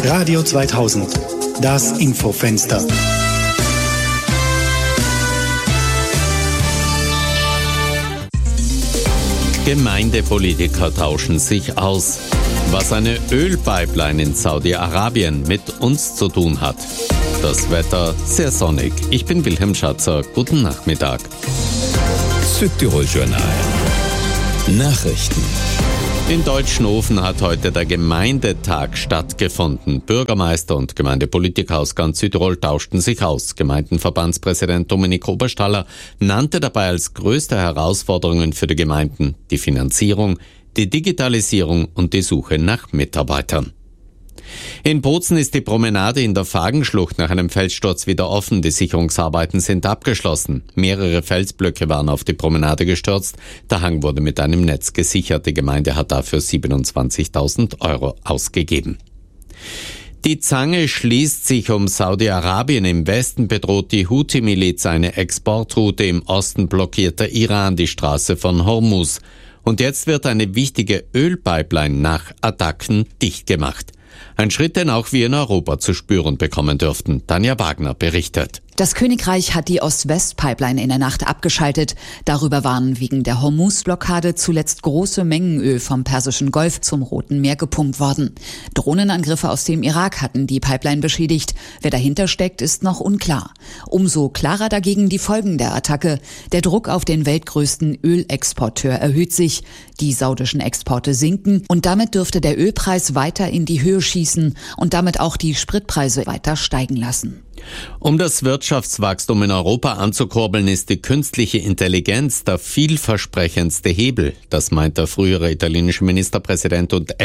Radio 2000, das Infofenster. Gemeindepolitiker tauschen sich aus. Was eine Ölpipeline in Saudi-Arabien mit uns zu tun hat. Das Wetter sehr sonnig. Ich bin Wilhelm Schatzer. Guten Nachmittag. Südtirol-Journal. Nachrichten. In Deutschnofen hat heute der Gemeindetag stattgefunden. Bürgermeister und Gemeindepolitiker aus ganz Südtirol tauschten sich aus. Gemeindenverbandspräsident Dominik Oberstaller nannte dabei als größte Herausforderungen für die Gemeinden die Finanzierung, die Digitalisierung und die Suche nach Mitarbeitern. In Bozen ist die Promenade in der Fagenschlucht nach einem Felssturz wieder offen. Die Sicherungsarbeiten sind abgeschlossen. Mehrere Felsblöcke waren auf die Promenade gestürzt. Der Hang wurde mit einem Netz gesichert. Die Gemeinde hat dafür 27.000 Euro ausgegeben. Die Zange schließt sich um Saudi-Arabien. Im Westen bedroht die Houthi-Miliz eine Exportroute. Im Osten blockiert der Iran die Straße von Hormuz. Und jetzt wird eine wichtige Ölpipeline nach Attacken dicht gemacht. Ein Schritt, den auch wir in Europa zu spüren bekommen dürften. Tanja Wagner berichtet. Das Königreich hat die Ost-West-Pipeline in der Nacht abgeschaltet. Darüber waren wegen der Hormuz-Blockade zuletzt große Mengen Öl vom Persischen Golf zum Roten Meer gepumpt worden. Drohnenangriffe aus dem Irak hatten die Pipeline beschädigt. Wer dahinter steckt, ist noch unklar. Umso klarer dagegen die Folgen der Attacke. Der Druck auf den weltgrößten Ölexporteur erhöht sich. Die saudischen Exporte sinken und damit dürfte der Ölpreis weiter in die Höhe schießen und damit auch die Spritpreise weiter steigen lassen. Um das Wirtschaftswachstum in Europa anzukurbeln, ist die künstliche Intelligenz der vielversprechendste Hebel. Das meint der frühere italienische Ministerpräsident und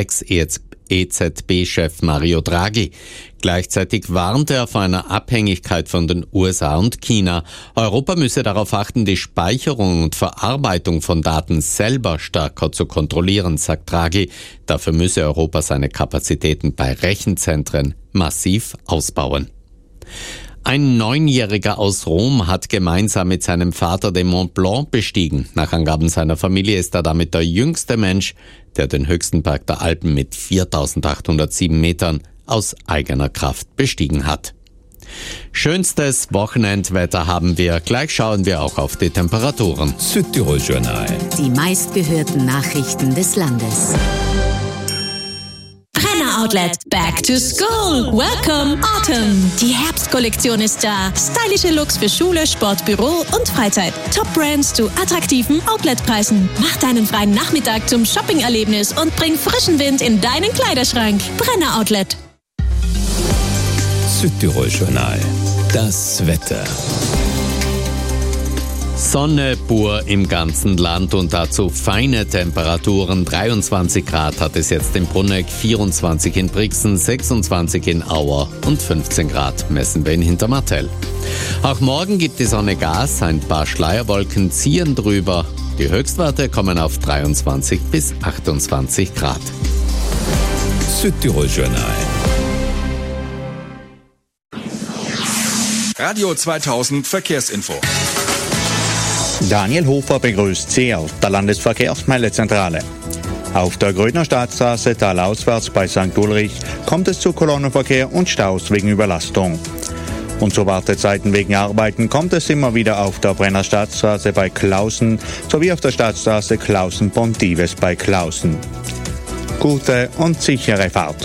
Ex-EZB-Chef Mario Draghi. Gleichzeitig warnt er vor einer Abhängigkeit von den USA und China. Europa müsse darauf achten, die Speicherung und Verarbeitung von Daten selber stärker zu kontrollieren, sagt Draghi. Dafür müsse Europa seine Kapazitäten bei Rechenzentren massiv ausbauen. Ein 9-Jähriger aus Rom hat gemeinsam mit seinem Vater den Mont Blanc bestiegen. Nach Angaben seiner Familie ist er damit der jüngste Mensch, der den höchsten Berg der Alpen mit 4.807 Metern aus eigener Kraft bestiegen hat. Schönstes Wochenendwetter haben wir. Gleich schauen wir auch auf die Temperaturen. Südtirol-Journal. Die meistgehörten Nachrichten des Landes. Brenner Outlet, back to school. Welcome Autumn. Die Herbstkollektion ist da. Stylische Looks für Schule, Sport, Büro und Freizeit. Top-Brands zu attraktiven Outletpreisen. Mach deinen freien Nachmittag zum Shopping-Erlebnis und bring frischen Wind in deinen Kleiderschrank. Brenner Outlet. Südtirol-Journal. Das Wetter. Sonne pur im ganzen Land und dazu feine Temperaturen. 23 Grad hat es jetzt in Brunegg, 24 in Brixen, 26 in Auer und 15 Grad messen wir in Hintermartell. Auch morgen gibt die Sonne Gas, ein paar Schleierwolken ziehen drüber. Die Höchstwerte kommen auf 23 bis 28 Grad. Südtirol-Journal. Radio 2000 Verkehrsinfo. Daniel Hofer begrüßt Sie aus der Landesverkehrsmeldezentrale. Auf der Grödner Staatsstraße talauswärts bei St. Ulrich kommt es zu Kolonnenverkehr und Staus wegen Überlastung. Und zu Wartezeiten wegen Arbeiten kommt es immer wieder auf der Brenner Staatsstraße bei Klausen sowie auf der Staatsstraße Klausen-Pontives bei Klausen. Gute und sichere Fahrt.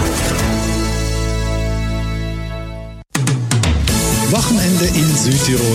Wochenende in Südtirol